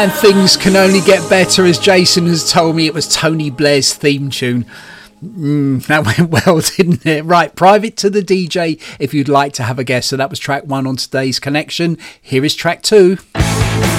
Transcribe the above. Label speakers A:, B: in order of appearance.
A: And things can only get better, as Jason has told me. It was Tony Blair's theme tune. That went well, didn't it? Right, private to the DJ if you'd like to have a guess. So that was track 1 on today's Connection. Here is track 2.